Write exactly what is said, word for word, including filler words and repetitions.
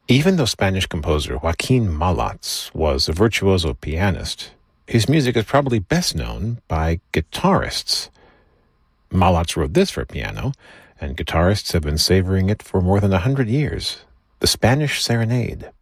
Even though Spanish composer Joaquin Malats was a virtuoso pianist, his music is probably best known by guitarists. Malats wrote this for piano, and guitarists have been savoring it for more than a hundred years. The Spanish Serenade.